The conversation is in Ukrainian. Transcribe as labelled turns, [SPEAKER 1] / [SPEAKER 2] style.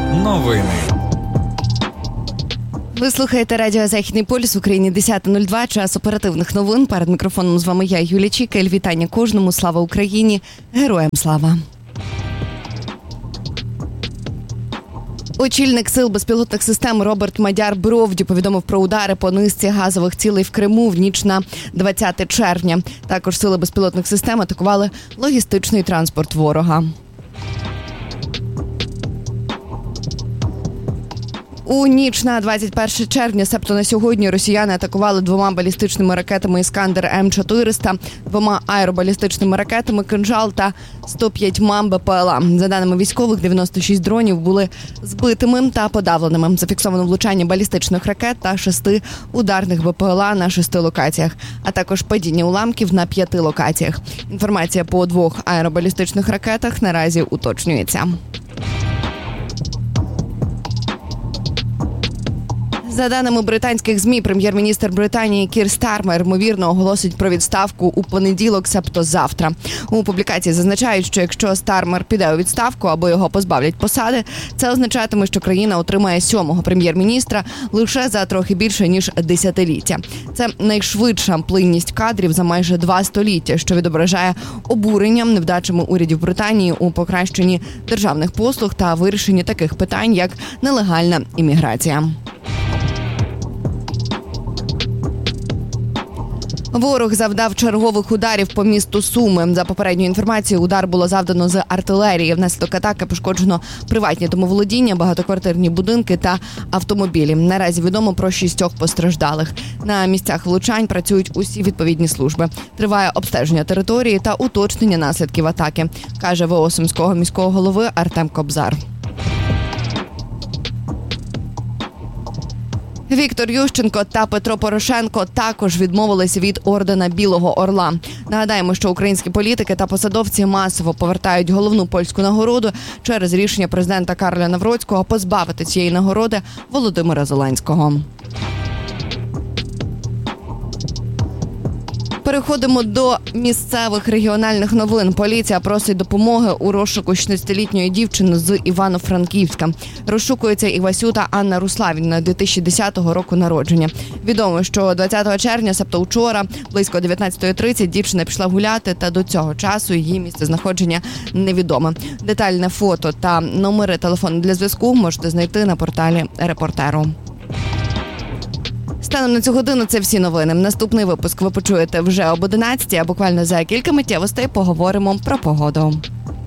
[SPEAKER 1] Новини.
[SPEAKER 2] Ви слухаєте радіо «Західний полюс», в Україні 10:02, час оперативних новин. Перед мікрофоном з вами я, Юлія Чікель. Вітання кожному, слава Україні, героям слава. Очільник сил безпілотних систем Роберт Мадяр-Бровді повідомив про удари по низці газових цілей в Криму в ніч на 20 червня. Також сили безпілотних систем атакували логістичний транспорт ворога. У ніч на 21 червня, себто на сьогодні, росіяни атакували 2 балістичними ракетами «Іскандер М-400», 2 аеробалістичними ракетами «Кинжал» та 105 БПЛА. За даними військових, 96 дронів були збитими та подавленими. Зафіксовано влучання балістичних ракет та 6 ударних БПЛА на 6 локаціях, а також падіння уламків на 5 локаціях. Інформація по 2 аеробалістичних ракетах наразі уточнюється. За даними британських ЗМІ, прем'єр-міністр Британії Кір Стармер, ймовірно, оголосить про відставку у понеділок, себто завтра. У публікації зазначають, що якщо Стармер піде у відставку або його позбавлять посади, це означатиме, що країна отримає 7-го прем'єр-міністра лише за трохи більше, ніж десятиліття. Це найшвидша плинність кадрів за майже 2 століття, що відображає обурення невдачами урядів Британії у покращенні державних послуг та вирішенні таких питань, як нелегальна імміграція. Ворог завдав чергових ударів по місту Суми. За попередньою інформацією, удар було завдано з артилерії. Внаслідок атаки пошкоджено приватні домоволодіння, багатоквартирні будинки та автомобілі. Наразі відомо про 6 постраждалих. На місцях влучань працюють усі відповідні служби. Триває обстеження території та уточнення наслідків атаки, каже ВО Сумського міського голови Артем Кобзар. Віктор Ющенко та Петро Порошенко також відмовилися від ордена Білого Орла. Нагадаємо, що українські політики та посадовці масово повертають головну польську нагороду через рішення президента Кароля Навроцького позбавити цієї нагороди Володимира Зеленського. Переходимо до місцевих регіональних новин. Поліція просить допомоги у розшуку 16-літньої дівчини з Івано-Франківська. Розшукується Івасюта Анна Руславівна, 2010 року народження. Відомо, що 20 червня, себто вчора, близько 19:30, дівчина пішла гуляти, та до цього часу її місцезнаходження невідоме. Детальне фото та номери телефону для зв'язку можете знайти на порталі «Репортеру». Станом на цю годину це всі новини. Наступний випуск ви почуєте вже об 11, а буквально за кілька миттєвостей поговоримо про погоду.